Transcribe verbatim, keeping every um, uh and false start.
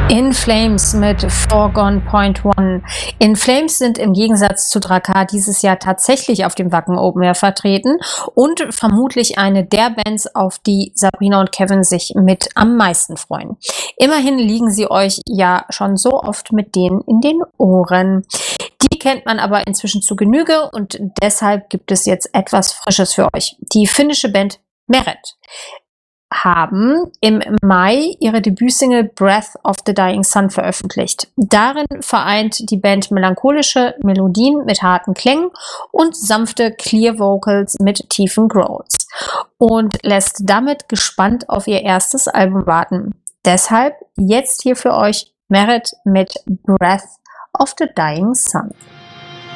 In Flames mit Foregone Point One. In Flames sind im Gegensatz zu Drakkar dieses Jahr tatsächlich auf dem Wacken Open Air vertreten und vermutlich eine der Bands, auf die Sabrina und Kevin sich mit am meisten freuen. Immerhin liegen sie euch ja schon so oft mit denen in den Ohren. Die kennt man aber inzwischen zu Genüge und deshalb gibt es jetzt etwas Frisches für euch. Die finnische Band Meret haben im Mai ihre Debütsingle Breath of the Dying Sun veröffentlicht. Darin vereint die Band melancholische Melodien mit harten Klängen und sanfte Clear Vocals mit tiefen Growls und lässt damit gespannt auf ihr erstes Album warten. Deshalb jetzt hier für euch Meret mit Breath of the Dying Sun.